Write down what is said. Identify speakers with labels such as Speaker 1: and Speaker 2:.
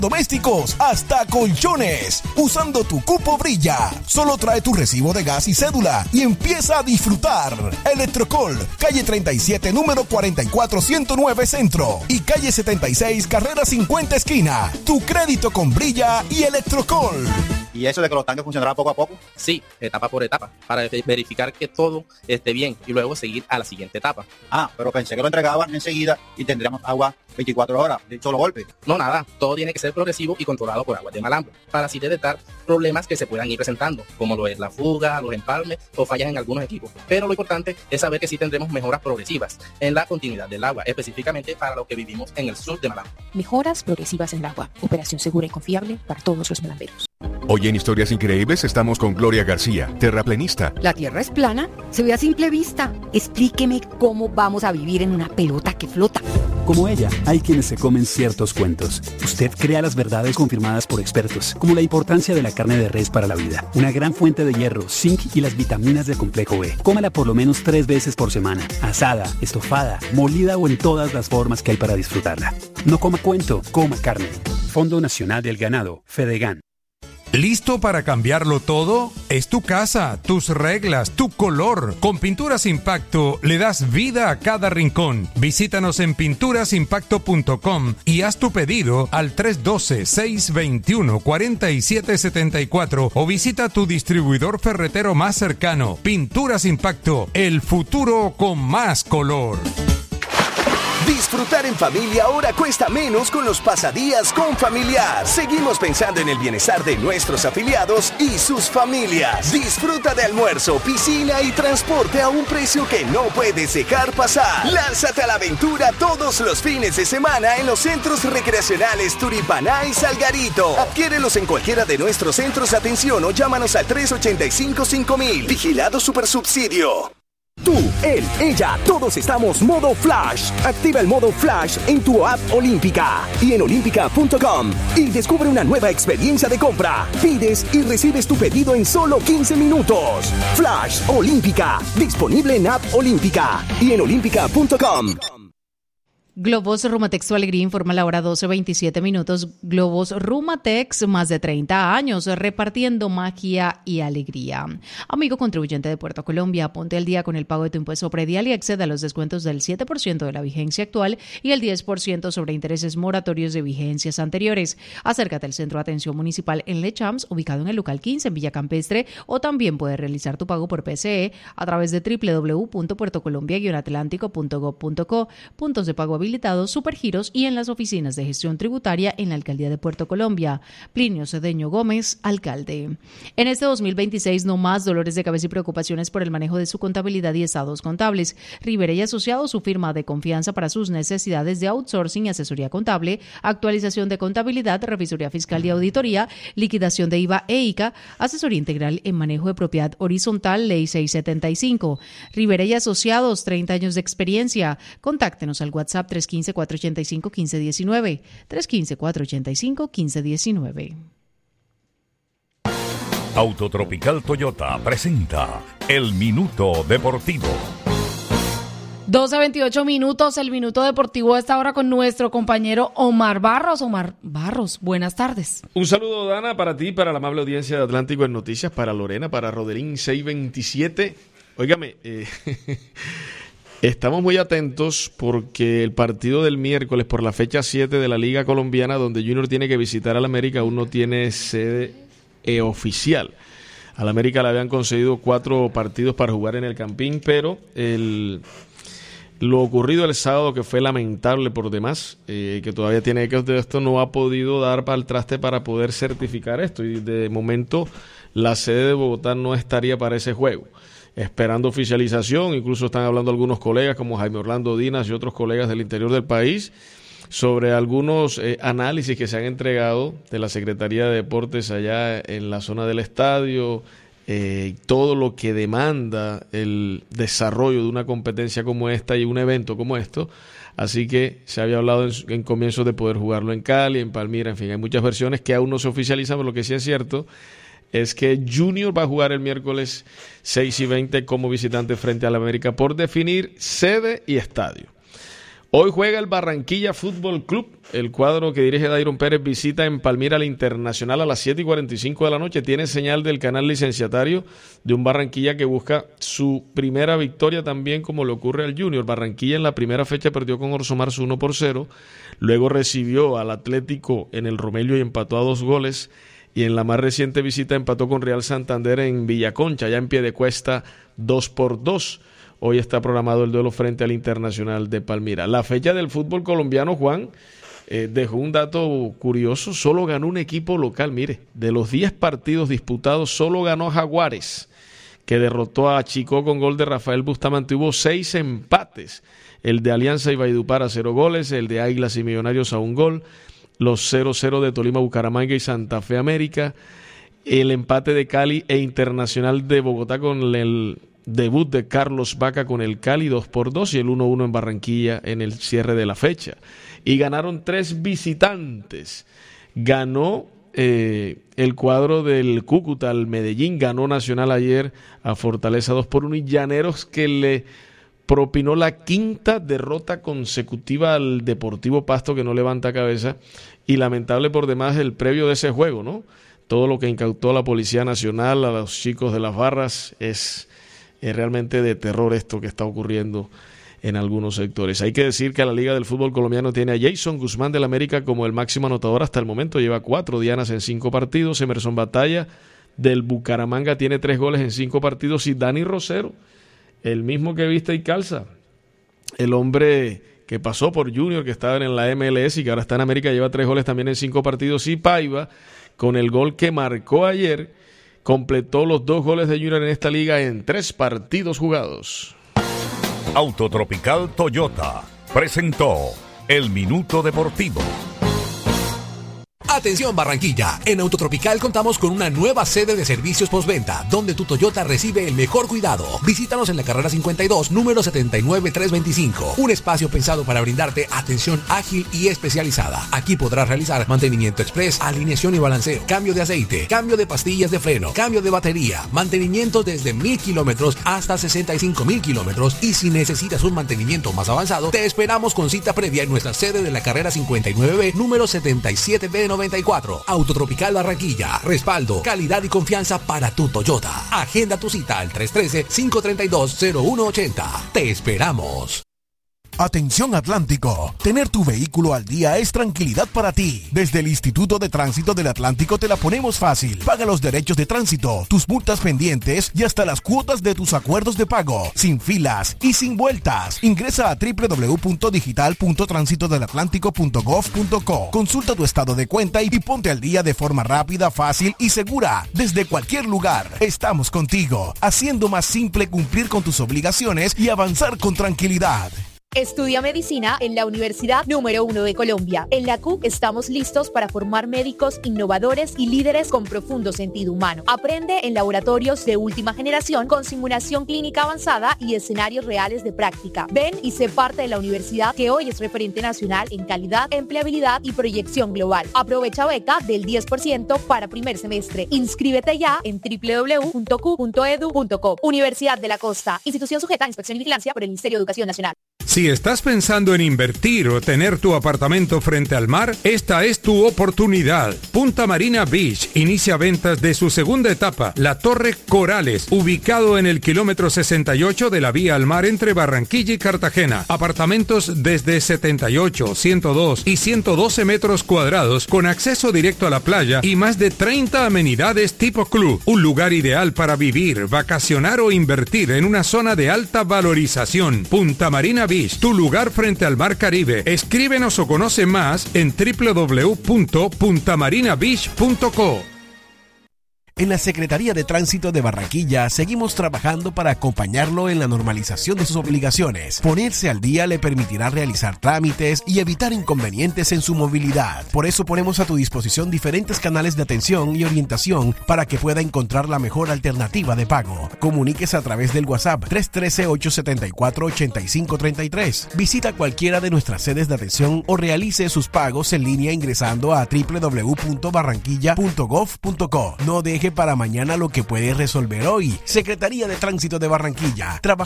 Speaker 1: domésticos hasta colchones. Usando tu cupo Brilla. Solo trae tu recibo de gas y cédula y empieza a disfrutar. Electrocol, calle 37, número 44109 Centro y calle 76, carrera 50 esquina. Tu crédito con Brilla y Electrocol.
Speaker 2: ¿Y eso de que los tanques funcionarán poco a poco?
Speaker 3: Sí, etapa por etapa, para verificar que todo esté bien y luego seguir a la siguiente etapa.
Speaker 2: Pero pensé que lo entregaban enseguida y tendríamos agua 24 horas, de un solo golpe.
Speaker 3: No, nada, todo tiene que ser progresivo y controlado por Aguas de Malambo, para así detectar problemas que se puedan ir presentando, como lo es la fuga, los empalmes o fallas en algunos equipos. Pero lo importante es saber que sí tendremos mejoras progresivas en la continuidad del agua, específicamente para los que vivimos en el sur de Malambo.
Speaker 4: Mejoras progresivas en el agua, operación segura y confiable para todos los malamberos.
Speaker 5: Hoy en Historias Increíbles estamos con Gloria García, terraplenista.
Speaker 6: ¿La Tierra es plana? Se ve a simple vista. Explíqueme cómo vamos a vivir en una pelota que flota.
Speaker 7: Como ella, hay quienes se comen ciertos cuentos. Usted crea las verdades confirmadas por expertos, como la importancia de la carne de res para la vida, una gran fuente de hierro, zinc y las vitaminas del complejo B. Cómala por lo menos 3 veces por semana, asada, estofada, molida o en todas las formas que hay para disfrutarla. No coma cuento, coma carne. Fondo Nacional del Ganado, Fedegan.
Speaker 8: ¿Listo para cambiarlo todo? Es tu casa, tus reglas, tu color. Con Pinturas Impacto le das vida a cada rincón. Visítanos en pinturasimpacto.com y haz tu pedido al 312-621-4774 o visita tu distribuidor ferretero más cercano. Pinturas Impacto, el futuro con más color.
Speaker 1: Disfrutar en familia ahora cuesta menos con los pasadías con Familiar. Seguimos pensando en el bienestar de nuestros afiliados y sus familias. Disfruta de almuerzo, piscina y transporte a un precio que no puedes dejar pasar. Lánzate a la aventura todos los fines de semana en los centros recreacionales Turipaná y Salgarito. Adquiérelos en cualquiera de nuestros centros de atención o llámanos al 385-5000. Vigilado Supersubsidio. Tú, él, ella, todos estamos modo Flash. Activa el modo Flash en tu app Olímpica y en olímpica.com y descubre una nueva experiencia de compra. Pides y recibes tu pedido en solo 15 minutos. Flash Olímpica, disponible en app Olímpica y en olímpica.com.
Speaker 9: Globos Rumatex, tu alegría, informa la hora 12:27. Globos Rumatex, más de 30 años, repartiendo magia y alegría. Amigo contribuyente de Puerto Colombia, ponte al día con el pago de tu impuesto predial y accede a los descuentos del 7% de la vigencia actual y el 10% sobre intereses moratorios de vigencias anteriores. Acércate al Centro de Atención Municipal en Lechams, ubicado en el local 15 en Villa Campestre, o también puedes realizar tu pago por PCE a través de www.puertocolombia-atlántico.gov.co, puntos de pago habilitados, supergiros y en las oficinas de gestión tributaria en la Alcaldía de Puerto Colombia. Plinio Cedeño Gómez, alcalde. En este 2026, no más dolores de cabeza y preocupaciones por el manejo de su contabilidad y estados contables. Rivera y Asociados, su firma de confianza para sus necesidades de outsourcing y asesoría contable, actualización de contabilidad, revisoría fiscal y auditoría, liquidación de IVA e ICA, asesoría integral en manejo de propiedad horizontal, Ley 675. Rivera y Asociados, 30 años de experiencia. Contáctenos al WhatsApp 315-485-1519, 315-485-1519.
Speaker 10: Autotropical Toyota presenta El Minuto Deportivo.
Speaker 11: 12:28, el Minuto Deportivo a esta hora con nuestro compañero Omar Barros. Omar Barros, buenas tardes.
Speaker 12: Un saludo, Dana, para ti, para la amable audiencia de Atlántico en Noticias, para Lorena, para Rodelín 627. Óigame, estamos muy atentos porque el partido del miércoles por la fecha 7 de la Liga Colombiana, donde Junior tiene que visitar al América, aún no tiene sede oficial. Al América le habían concedido 4 partidos para jugar en el Campín, pero lo ocurrido el sábado, que fue lamentable por demás, que todavía tiene que de esto, no ha podido dar para el traste para poder certificar esto, y de momento la sede de Bogotá no estaría para ese juego. Esperando oficialización, incluso están hablando algunos colegas como Jaime Orlando Dinas y otros colegas del interior del país sobre algunos análisis que se han entregado de la Secretaría de Deportes allá en la zona del estadio, todo lo que demanda el desarrollo de una competencia como esta y un evento como esto. Así que se había hablado en comienzos de poder jugarlo en Cali, en Palmira, en fin, hay muchas versiones que aún no se oficializan, pero lo que sí es cierto es que Junior va a jugar el miércoles 6:20 como visitante frente al América por definir sede y estadio. Hoy juega el Barranquilla Fútbol Club. El cuadro que dirige Dairon Pérez visita en Palmira al Internacional a las 7:45 de la noche. Tiene señal del canal licenciatario de un Barranquilla que busca su primera victoria también, como le ocurre al Junior. Barranquilla en la primera fecha perdió con Orso Marzo 1-0. Luego recibió al Atlético en el Romelio y empató a 2 goles. Y en la más reciente visita empató con Real Santander en Villaconcha, ya en Piedecuesta 2-2. Hoy está programado el duelo frente al Internacional de Palmira. La fecha del fútbol colombiano, Juan, dejó un dato curioso. Solo ganó un equipo local. Mire, de los 10 partidos disputados, solo ganó Jaguares, que derrotó a Chicó con gol de Rafael Bustamante. Hubo 6 empates. El de Alianza y Valledupar a 0 goles, el de Águilas y Millonarios a 1 gol, los 0-0 de Tolima, Bucaramanga y Santa Fe América, el empate de Cali e Internacional de Bogotá con el debut de Carlos Vaca con el Cali 2-2 y el 1-1 en Barranquilla en el cierre de la fecha. Y ganaron 3 visitantes. Ganó el cuadro del Cúcuta al Medellín, ganó Nacional ayer a Fortaleza 2-1 y Llaneros, que le propinó la 5ª derrota consecutiva al Deportivo Pasto, que no levanta cabeza, y lamentable por demás el previo de ese juego, ¿no? Todo lo que incautó la Policía Nacional a los chicos de las barras es realmente de terror esto que está ocurriendo en algunos sectores. Hay que decir que la Liga del Fútbol Colombiano tiene a Jason Guzmán del América como el máximo anotador hasta el momento, lleva 4 dianas en 5 partidos, Emerson Batalla del Bucaramanga tiene 3 goles en 5 partidos y Dani Rosero, el mismo que viste y calza, el hombre que pasó por Junior, que estaba en la MLS y que ahora está en América, lleva 3 goles también en 5 partidos, y Paiva, con el gol que marcó ayer, completó los 2 goles de Junior en esta liga en 3 partidos jugados.
Speaker 10: Autotropical Toyota presentó El Minuto Deportivo.
Speaker 13: Atención Barranquilla, en Autotropical contamos con una nueva sede de servicios postventa, donde tu Toyota recibe el mejor cuidado. Visítanos en la carrera 52, número 79325, un espacio pensado para brindarte atención ágil y especializada. Aquí podrás realizar mantenimiento express, alineación y balanceo, cambio de aceite, cambio de pastillas de freno, cambio de batería, mantenimiento desde 1000 kilómetros hasta 65,000 kilómetros, y si necesitas un mantenimiento más avanzado, te esperamos con cita previa en nuestra sede de la carrera 59B, número 77B94. Autotropical Barranquilla, respaldo, calidad y confianza para tu Toyota. Agenda tu cita al 313-532-0180. Te esperamos.
Speaker 14: Atención Atlántico, tener tu vehículo al día es tranquilidad para ti. Desde el Instituto de Tránsito del Atlántico te la ponemos fácil. Paga los derechos de tránsito, tus multas pendientes y hasta las cuotas de tus acuerdos de pago, sin filas y sin vueltas. Ingresa a www.digital.transitodelatlántico.gov.co. Consulta tu estado de cuenta y ponte al día de forma rápida, fácil y segura. Desde cualquier lugar, estamos contigo, haciendo más simple cumplir con tus obligaciones y avanzar con tranquilidad.
Speaker 15: Estudia medicina en la Universidad número 1 de Colombia. En la CUC estamos listos para formar médicos innovadores y líderes con profundo sentido humano. Aprende en laboratorios de última generación con simulación clínica avanzada y escenarios reales de práctica. Ven y sé parte de la universidad que hoy es referente nacional en calidad, empleabilidad y proyección global. Aprovecha beca del 10% para primer semestre. Inscríbete ya en www.cu.edu.co. Universidad de la Costa, institución sujeta a inspección y vigilancia por el Ministerio de Educación Nacional.
Speaker 8: Si estás pensando en invertir o tener tu apartamento frente al mar, esta es tu oportunidad. Punta Marina Beach inicia ventas de su segunda etapa, la Torre Corales, ubicado en el kilómetro 68 de la vía al mar entre Barranquilla y Cartagena. Apartamentos desde 78, 102 y 112 metros cuadrados con acceso directo a la playa y más de 30 amenidades tipo club. Un lugar ideal para vivir, vacacionar o invertir en una zona de alta valorización. Punta Marina Beach, tu lugar frente al Mar Caribe. Escríbenos o conoce más en www.puntamarinabeach.co.
Speaker 14: En la Secretaría de Tránsito de Barranquilla seguimos trabajando para acompañarlo en la normalización de sus obligaciones. Ponerse al día le permitirá realizar trámites y evitar inconvenientes en su movilidad. Por eso ponemos a tu disposición diferentes canales de atención y orientación para que pueda encontrar la mejor alternativa de pago. Comuníquese a través del WhatsApp 313-874-8533. Visita cualquiera de nuestras sedes de atención o realice sus pagos en línea ingresando a www.barranquilla.gov.co. No deje para mañana lo que puede resolver hoy. Secretaría de Tránsito de Barranquilla.